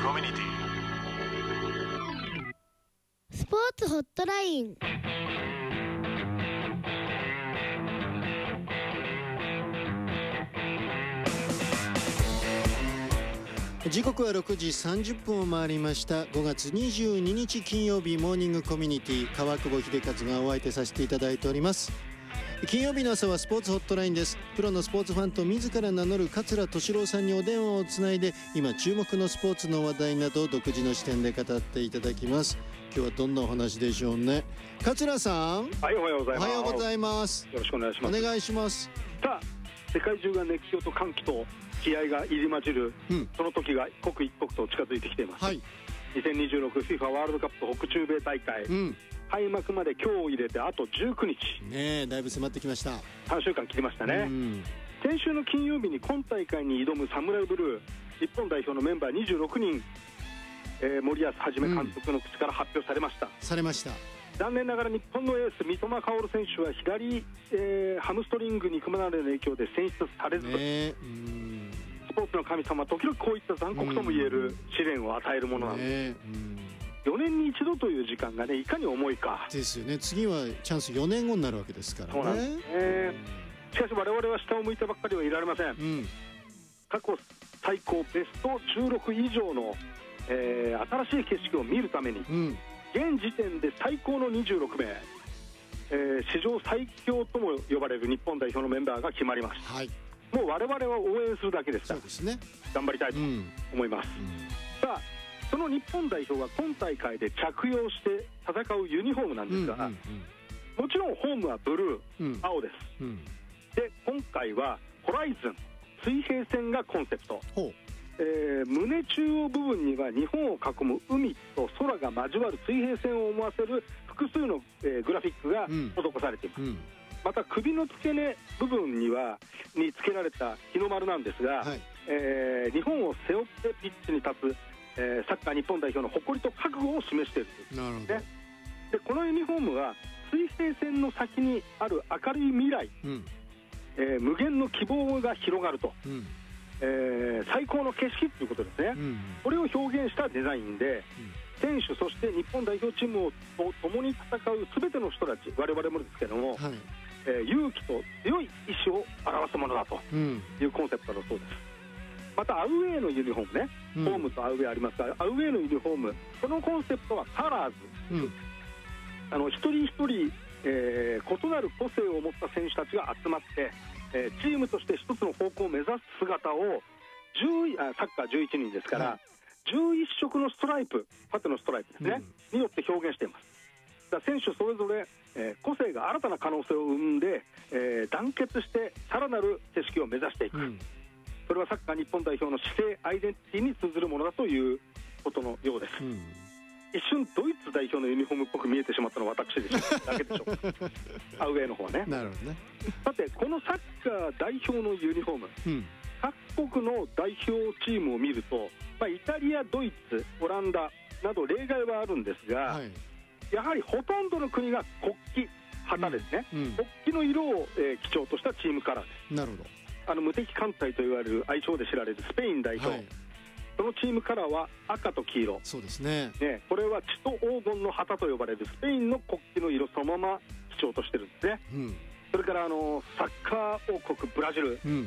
コミュニティスポーツホットライン。 時刻は6時30分を回りました。5月22日金曜日、モーニングコミュニティ、川久保秀和がお相手させていただいております。金曜日の朝はスポーツホットラインです。プロのスポーツファンと自ら名乗る桂敏郎さんにお電話をつないで、今注目のスポーツの話題などを独自の視点で語っていただきます。今日はどんなお話でしょうね。桂さん、 はい、おはようございます。 おはようございます。 よろしくお願いします。 お願いします。 さあ、世界中が熱狂と歓喜と気合が入り混じる、その時が刻一刻と近づいてきています。はい、2026FIFA ワールドカップ北中米大会、開幕まで今日を入れてあと19日ねえ、だいぶ迫ってきました。 3週間切りましたね。先週の金曜日に今大会に挑むサムライブルー日本代表のメンバー26人、森保一監督の口から発表されました。残念ながら日本のエース三笘薫選手は左、ハムストリング肉離れの影響で選出されず、スポーツの神様は時々こういった残酷ともいえる試練を与えるものなんです。4年に一度という時間がね、いかに重いかですよね。次はチャンス4年後になるわけですからね。 そうなんですね。しかし我々は下を向いてばっかりはいられません。過去最高ベスト16以上の、新しい景色を見るために、現時点で最高の26名、史上最強とも呼ばれる日本代表のメンバーが決まりました。もう我々は応援するだけですから、頑張りたいと思います。さあ、その日本代表が今大会で着用して戦うユニフォームなんですが、もちろんホームはブルー、青です。で、今回はホライズン、水平線がコンセプト。胸中央部分には日本を囲む海と空が交わる水平線を思わせる複数の、グラフィックが施されています。また首の付け根部分につけられた日の丸なんですが、日本を背負ってピッチに立つ、サッカー日本代表の誇りと覚悟を示しているということですね。で、このユニフォームは水平線の先にある明るい未来、無限の希望が広がると、最高の景色ということですね。これを表現したデザインで、選手そして日本代表チームと共に戦う全ての人たち、我々もですけども、勇気と強い意志を表すものだというコンセプトだそうです。またアウェーのユニフォームね、ホームとアウェーありますが、アウェーのユニフォーム、このコンセプトはカラーズ、一人一人、異なる個性を持った選手たちが集まって、チームとして一つの方向を目指す姿をサッカー11人ですから、11色のストライプ、縦のストライプですね、によって表現しています。だから選手それぞれ、個性が新たな可能性を生んで、団結してさらなる景色を目指していく、それはサッカー日本代表の姿勢、アイデンティティに通ずるものだということのようです。一瞬ドイツ代表のユニフォームっぽく見えてしまったのは私でしょだけでしょうアウェーの方はね。なるほどね。さて、このサッカー代表のユニフォーム、各国の代表チームを見ると、イタリア、ドイツ、オランダなど例外はあるんですが、やはりほとんどの国が国旗、旗ですね、国旗の色を、基調としたチームカラーです。なるほど。無敵艦隊といわれる愛称で知られるスペイン代表、そのチームカラーは赤と黄色。そうですね。これは血と黄金の旗と呼ばれるスペインの国旗の色そのまま基調としてるんですね。それからサッカー王国ブラジル、